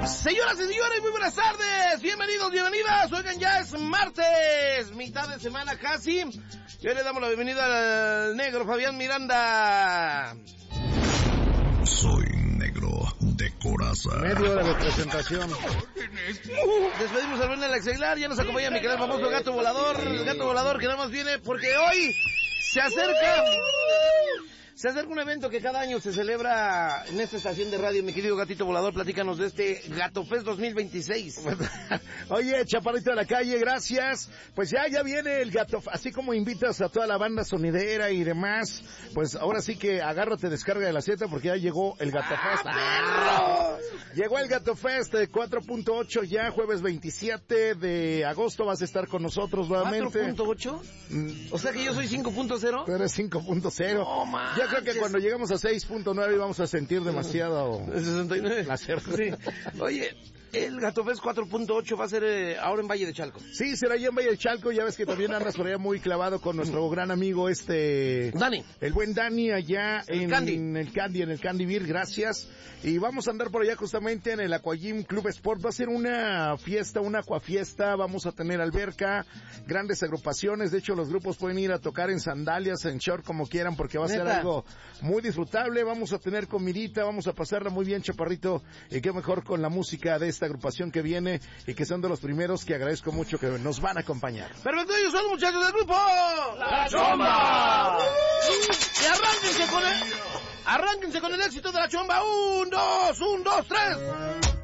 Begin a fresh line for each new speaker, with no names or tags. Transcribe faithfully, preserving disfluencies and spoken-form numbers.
Señoras y señores, muy buenas tardes, bienvenidos, bienvenidas. Oigan, ya es martes, mitad de semana casi. Y hoy le damos la bienvenida al negro Fabián Miranda.
Soy negro de coraza.
Media hora de presentación.
Despedimos al buen Alex Aguilar, ya nos acompaña mi querido famoso gato volador, el gato volador que nada más viene porque hoy se acerca... Se acerca un evento que cada año se celebra en esta estación de radio. Mi querido gatito volador, platícanos de este Gato Fest dos mil veintiséis.
Oye, chaparrito de la calle, gracias. Pues ya, ya viene el Gato, así como invitas a toda la banda sonidera y demás, pues ahora sí que agárrate, descarga de la Z porque ya llegó el Gato Fest. ¡Ah, llegó el Gato Fest de cuatro punto ocho ya, jueves veintisiete de agosto vas a estar con nosotros nuevamente.
¿cuatro punto ocho? Mm. O sea que yo soy cinco punto cero.
Tú eres cinco punto cero.
No, man.
Yo creo que cuando llegamos a seis punto nueve vamos a sentir demasiado...
sesenta y nueve.
Placer.
Sí. Oye, el Gato Fest cuatro punto ocho va a ser eh, ahora en Valle de Chalco.
Sí, será allá en Valle de Chalco. Ya ves que también andas por allá muy clavado con nuestro gran amigo este...
Dani.
El buen Dani allá
el
en,
Candy.
en el Candy, en el Candy Beer, gracias. Y vamos a andar por allá justamente en el Aquagym Club Sport. Va a ser una fiesta, una acuafiesta. Vamos a tener alberca, grandes agrupaciones. De hecho, los grupos pueden ir a tocar en sandalias, en short, como quieran, porque va a
¿Neta?
ser algo muy disfrutable. Vamos a tener comidita, vamos a pasarla muy bien, chaparrito. Y qué mejor con la música de esta agrupación que viene y que son de los primeros que agradezco mucho que nos van a acompañar.
Perfecto, ellos son los muchachos del grupo
La Chomba.
Y arránquense con el, arránquense con el éxito de La Chomba. Un, dos, un, dos, tres.